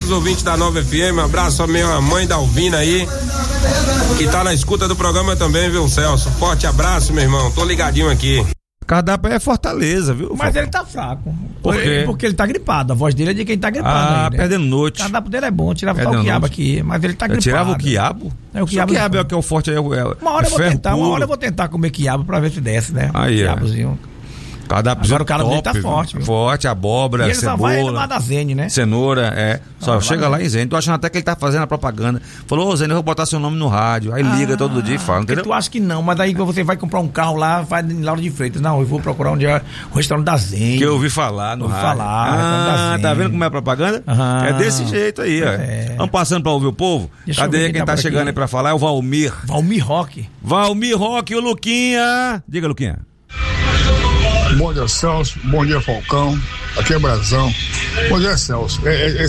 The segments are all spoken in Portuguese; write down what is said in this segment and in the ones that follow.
os ouvintes da Nova FM, um abraço à minha mãe Dalvina aí, que tá na escuta do programa também, viu, Celso? Forte abraço, meu irmão, tô ligadinho aqui. Cardápio é Fortaleza, viu? Mas ele tá fraco. Por quê? Porque ele tá gripado. A voz dele é de quem tá gripado. Ah, perdendo noite. O cardápio dele é bom. Tirava só o quiabo aqui, mas ele tá gripado. Tirava o quiabo? O quiabo é o que é o forte. Uma hora eu vou tentar comer quiabo pra ver se desce, né? Aí, quiabozinho. Agora o cara dele tá forte, viu? Forte, abóbora, e ele cebola. Só vai lá da Zene, né? Cenoura, só chega lá em Zene. Tô achando até que ele tá fazendo a propaganda. Falou, Zene, eu vou botar seu nome no rádio. Aí liga todo dia e fala, entendeu? Tu acha que não, mas daí você vai comprar um carro lá, vai em Lauro de Freitas. Não, eu vou procurar onde é o restaurante da Zene. Que eu ouvi falar no rádio. Tá vendo como é a propaganda? É desse jeito aí, ó. Vamos passando pra ouvir o povo? Cadê quem tá chegando aí pra falar? É o Valmir. Valmir Roque, o Luquinha. Diga, Luquinha. Bom dia, Celso. Bom dia, Falcão. Aqui é Brasão. Bom dia, Celso.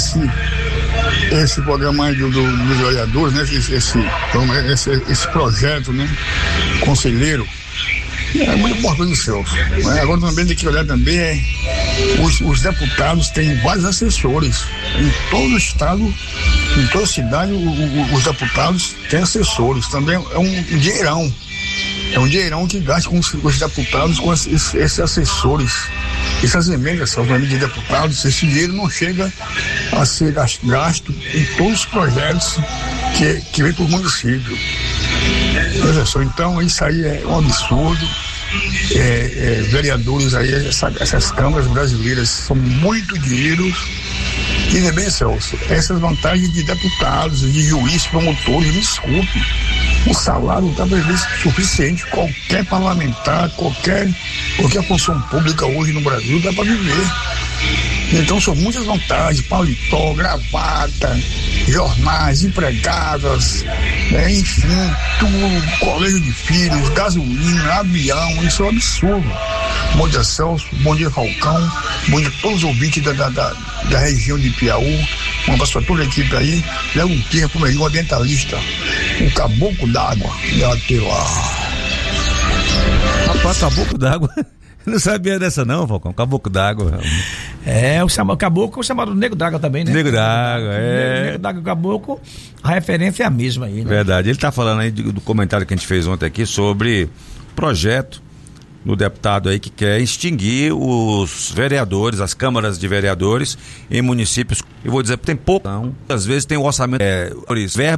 Esse programa aí dos vereadores, né? Esse projeto, né? Conselheiro, é muito importante, Celso. Agora também tem que olhar também os deputados têm vários assessores. Em todo o estado, em toda a cidade, os deputados têm assessores. Também é um dinheirão. É um dinheirão que gasta com os deputados, com esses assessores. Essas emendas, essas emendas de deputados, esse dinheiro não chega a ser gasto em todos os projetos que vem para o município. Então, isso aí é um absurdo. Vereadores aí, essas câmaras brasileiras são muito dinheiro. E também, Celso, essas vantagens de deputados, de juízes, promotores, me desculpe. O salário não está suficiente. Qualquer parlamentar, qualquer função pública hoje no Brasil dá para viver. Então são muitas vantagens: paletó, gravata, jornais, empregadas, enfim, tudo, colégio de filhos, gasolina, avião. Isso é um absurdo. Bom dia, Celso. Bom dia, Falcão. Bom dia a todos os ouvintes da região de Piauí. Um abraço para toda a equipe aí. Leva um tempo melhor, ambientalista. Um caboclo d'água. Rapaz, caboclo d'água. Não sabia dessa não, Falcão. Caboclo d'água. O caboclo é chamado Nego d'Água também, né? Nego d'Água, Nego d'Água e caboclo, a referência é a mesma aí, né? Verdade. Ele tá falando aí do comentário que a gente fez ontem aqui sobre projeto do deputado aí que quer extinguir os vereadores, as câmaras de vereadores em municípios. Eu vou dizer, tem pouco, não. Às vezes tem o orçamento,